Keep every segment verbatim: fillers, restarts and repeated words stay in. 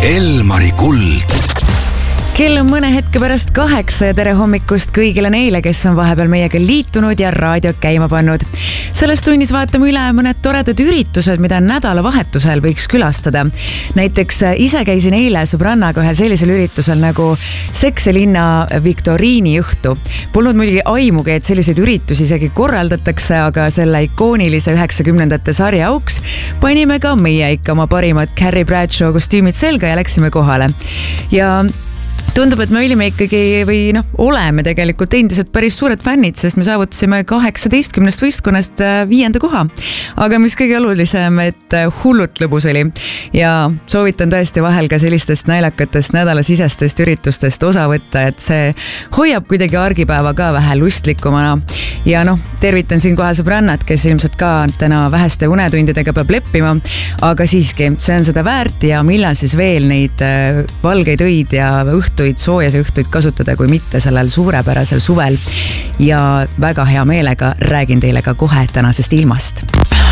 Elmari Kuld. Kell on mõne hetke pärast kaheksa ja tere hommikust kõigile neile, kes on vahepeal meiega liitunud ja raadiot käima pannud. Selles tunnis vaatame üle mõned toredad üritused, mida nädalavahetusel võiks külastada. Näiteks ise käisin eile sõbrannaga ühel sellisel üritusel nagu Sekselinna viktoriini õhtu. Polnud muidugi aimugi, et selliseid üritusi isegi korraldatakse, aga selle ikoonilise üheksakümnendate sarja auks panime ka meie ikka oma parimad Carrie Bradshaw kostüümid selga ja läksime kohale. Ja tundub, et me olime ikkagi või noh, oleme tegelikult endiselt päris suured fännid, sest me saavutasime kaheksateistkümnest võistkonnast viienda koha. Aga mis kõige olulisem, et hullult lõbus oli. Ja soovitan tõesti vahel ka sellistest naljakatest nädalasisestest üritustest osa võtta, et see hoiab kuidagi argipäeva ka vähe lustlikumana. Ja noh, tervitan siin kohal sõbrannat, kes ilmselt ka täna väheste unetundidega peab leppima. Aga siiski, see on seda väärt ja millal siis veel neid valgeid õid ja õhtuid soojas õhtuid kasutada, kui mitte sellel suurepärasel suvel. Ja väga hea meelega räägin teile ka kohe tänasest ilmast.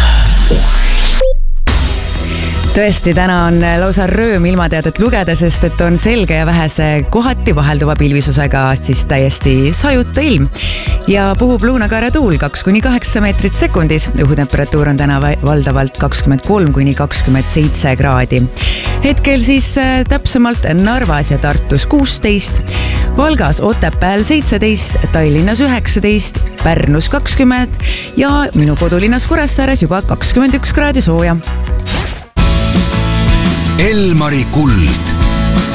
Tõesti, täna on lausa rööm ilmateadet lugeda, sest et on selge ja vähese kohati vahelduva pilvisusega siis täiesti sajuta ilm. Ja puhub lõunakaare tuul kaks kuni kaheksa meetrit sekundis. Õhutemperatuur on täna valdavalt kakskümmend kolm kuni kakskümmend seitse kraadi. Hetkel siis täpsemalt Narvas ja Tartus kuusteist, Valgas, Otepääl seitseteist, Tallinnas üheksateist, Pärnus kakskümmend ja minu kodulinnas Kuressaares juba kakskümmend üks kraadi sooja. Elmari Kuld.